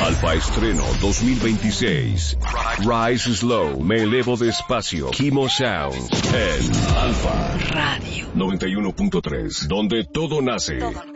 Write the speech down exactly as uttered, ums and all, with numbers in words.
Alfa Estreno dos mil veintiséis. Rise Slow, me elevo despacio. Kimo Sound en Alfa Radio noventa y uno punto tres, donde todo nace. Todo